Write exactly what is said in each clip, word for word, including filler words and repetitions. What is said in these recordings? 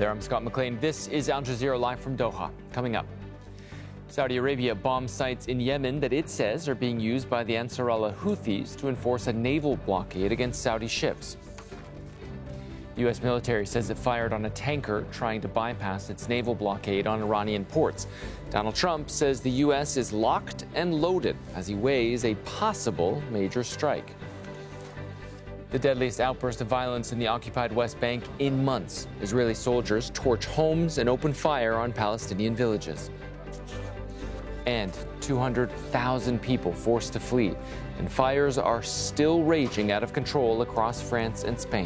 there, I'm Scott McLean. This is Al Jazeera live from Doha. Coming up, Saudi Arabia bombs sites in Yemen that it says are being used by the Ansarallah Houthis to enforce a naval blockade against Saudi ships. The U S military says it fired on a tanker trying to bypass its naval blockade on Iranian ports. Donald Trump says the U S is locked and loaded as he weighs a possible major strike. The deadliest outburst of violence in the occupied West Bank in months. Israeli soldiers torch homes and open fire on Palestinian villages. And two hundred thousand people forced to flee, and fires are still raging out of control across France and Spain.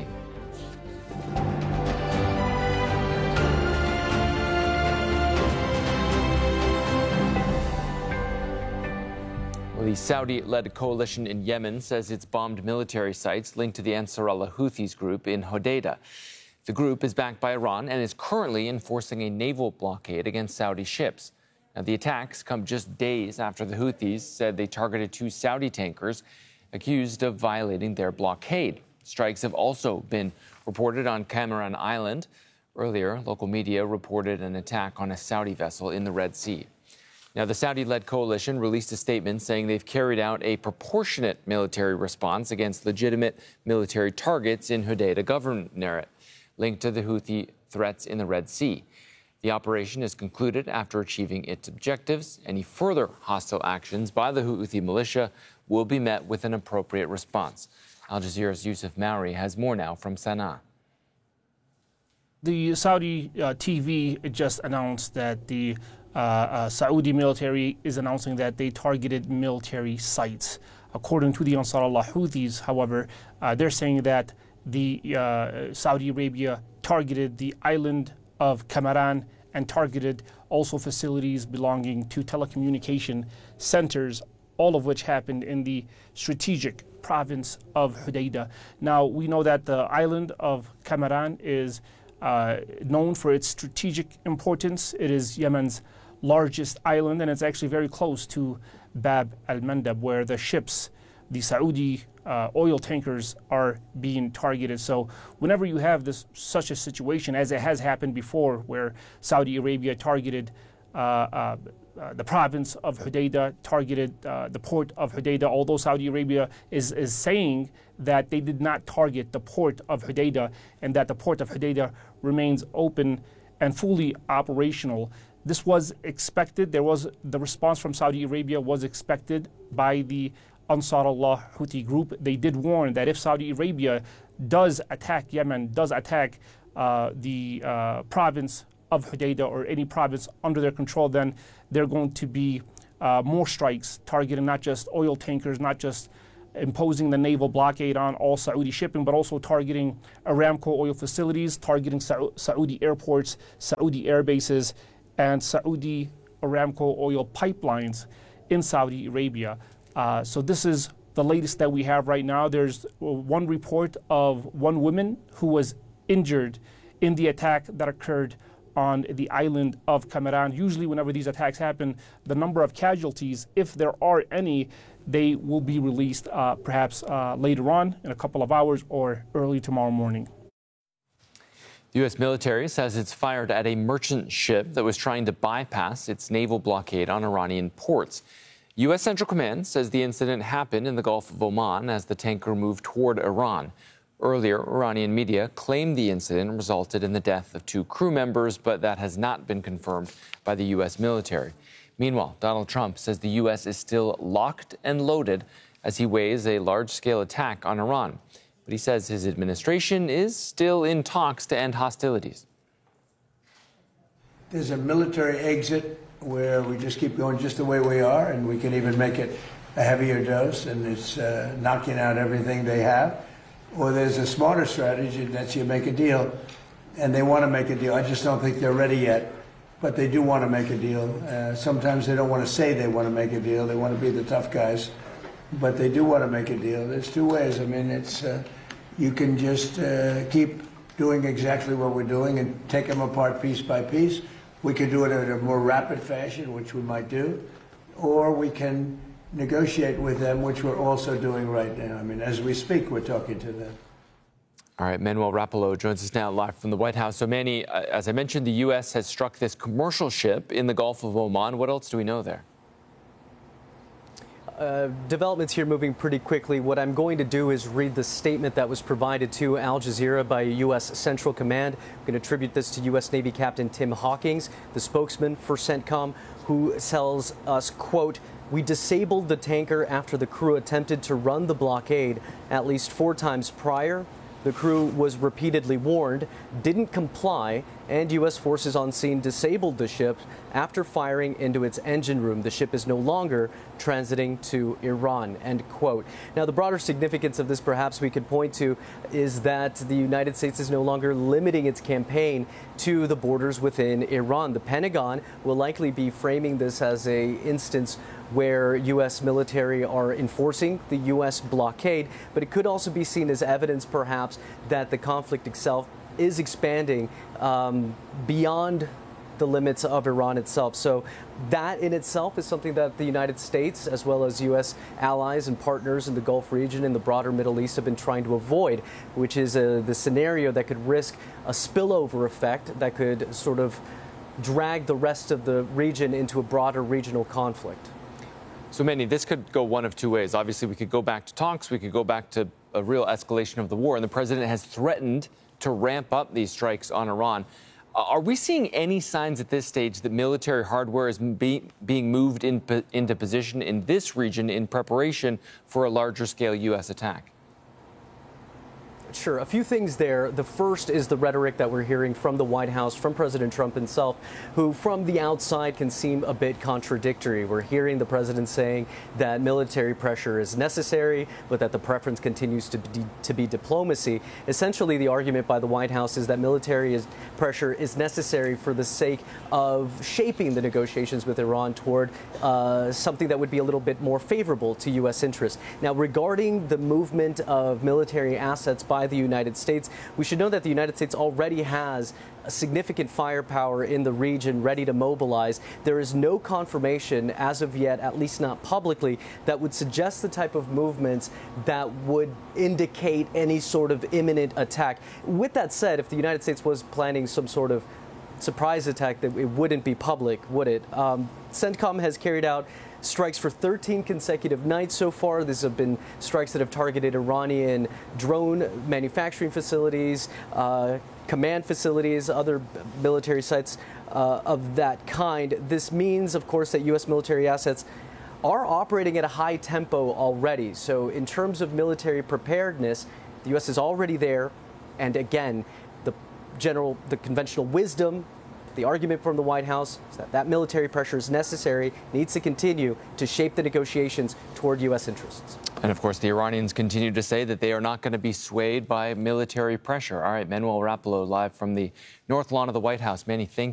The Saudi-led coalition in Yemen says it's bombed military sites linked to the Ansarallah Houthis group in Hodeidah. The group is backed by Iran and is currently enforcing a naval blockade against Saudi ships. Now, the attacks come just days after the Houthis said they targeted two Saudi tankers accused of violating their blockade. Strikes have also been reported on Cameron Island. Earlier, local media reported an attack on a Saudi vessel in the Red Sea. Now, the Saudi-led coalition released a statement saying they've carried out a proportionate military response against legitimate military targets in Hodeidah Governorate, linked to the Houthi threats in the Red Sea. The operation is concluded after achieving its objectives. Any further hostile actions by the Houthi militia will be met with an appropriate response. Al Jazeera's Yusuf Mauri has more now from Sana'a. The Saudi uh, T V just announced that the Uh, uh, Saudi military is announcing that they targeted military sites. According to the Ansarallah Houthis, however, uh, they're saying that the uh, Saudi Arabia targeted the island of Kamaran and targeted also facilities belonging to telecommunication centers, all of which happened in the strategic province of Hodeidah. Now, we know that the island of Kamaran is uh, known for its strategic importance. It is Yemen's largest island, and it's actually very close to Bab al-Mandab, where the ships, the Saudi uh, oil tankers, are being targeted. So whenever you have this such a situation, as it has happened before, where Saudi Arabia targeted uh, uh, uh, the province of Hodeidah, targeted uh, the port of Hodeidah, although Saudi Arabia is, is saying that they did not target the port of Hodeidah and that the port of Hodeidah remains open and fully operational. This was expected. There was the response from Saudi Arabia was expected by the Ansarallah Houthi group. They did warn that if Saudi Arabia does attack Yemen, does attack uh, the uh, province of Hodeidah or any province under their control, then they're going to be uh, more strikes targeting not just oil tankers, not just imposing the naval blockade on all Saudi shipping, but also targeting Aramco oil facilities, targeting Sa- Saudi airports, Saudi air bases, and Saudi Aramco oil pipelines in Saudi Arabia. Uh, so this is the latest that we have right now. There's one report of one woman who was injured in the attack that occurred on the island of Kamaran. Usually whenever these attacks happen, the number of casualties, if there are any, they will be released uh, perhaps uh, later on in a couple of hours or early tomorrow morning. The U S military says it's fired at a merchant ship that was trying to bypass its naval blockade on Iranian ports. U S Central Command says the incident happened in the Gulf of Oman as the tanker moved toward Iran. Earlier, Iranian media claimed the incident resulted in the death of two crew members, but that has not been confirmed by the U S military. Meanwhile, Donald Trump says the U S is still locked and loaded as he weighs a large-scale attack on Iran. But he says his administration is still in talks to end hostilities. There's a military exit where we just keep going just the way we are, and we can even make it a heavier dose, and it's uh, knocking out everything they have. Or there's a smarter strategy, that's you make a deal, and they want to make a deal. I just don't think they're ready yet, but they do want to make a deal. Uh, sometimes they don't want to say they want to make a deal. They want to be the tough guys, but they do want to make a deal. There's two ways. I mean, it's uh, you can just uh, keep doing exactly what we're doing and take them apart piece by piece. We could do it in a more rapid fashion, which we might do, or we can negotiate with them, which we're also doing right now. I mean, as we speak, we're talking to them. All right, Manuel Rapallo joins us now live from the White House. So, Manny, uh, as I mentioned, the U S has struck this commercial ship in the Gulf of Oman. What else do we know there? Uh, developments here moving pretty quickly. What I'm going to do is read the statement that was provided to Al Jazeera by U S Central Command. I'm going to attribute this to U S Navy Captain Tim Hawkins, the spokesman for CENTCOM, who tells us, quote, "We disabled the tanker after the crew attempted to run the blockade at least four times prior. The crew was repeatedly warned, didn't comply, and U S forces on scene disabled the ship after firing into its engine room. The ship is no longer transiting to Iran," end quote. Now, the broader significance of this, perhaps we could point to, is that the United States is no longer limiting its campaign to the borders within Iran. The Pentagon will likely be framing this as a instance where U S military are enforcing the U S blockade, but it could also be seen as evidence, perhaps, that the conflict itself is expanding um, beyond the limits of Iran itself. So that in itself is something that the United States, as well as U S allies and partners in the Gulf region and the broader Middle East, have been trying to avoid, which is uh, the scenario that could risk a spillover effect that could sort of drag the rest of the region into a broader regional conflict. So, Manny, this could go one of two ways. Obviously, we could go back to talks. We could go back to a real escalation of the war. And the president has threatened to ramp up these strikes on Iran. Uh, are we seeing any signs at this stage that military hardware is be, being moved in, into position in this region in preparation for a larger scale U S attack? Sure. A few things there. The first is the rhetoric that we're hearing from the White House, from President Trump himself, who from the outside can seem a bit contradictory. We're hearing the president saying that military pressure is necessary, but that the preference continues to be, to be diplomacy. Essentially, the argument by the White House is that military is, pressure is necessary for the sake of shaping the negotiations with Iran toward uh, something that would be a little bit more favorable to U S interests. Now, regarding the movement of military assets by the United States, we should know that the United States already has a significant firepower in the region ready to mobilize. There is no confirmation as of yet, at least not publicly, that would suggest the type of movements that would indicate any sort of imminent attack. With that said, if the United States was planning some sort of surprise attack, that it wouldn't be public, would it? Um, CENTCOM has carried out strikes for thirteen consecutive nights so far. These have been strikes that have targeted Iranian drone manufacturing facilities, uh, command facilities, other military sites uh, of that kind. This means, of course, that U S military assets are operating at a high tempo already. So in terms of military preparedness, the U S is already there. And again, the general, the conventional wisdom, the argument from the White House is that that military pressure is necessary, needs to continue to shape the negotiations toward U S interests. And of course, the Iranians continue to say that they are not going to be swayed by military pressure. All right, Manuel Rapallo live from the North Lawn of the White House. Manny, thank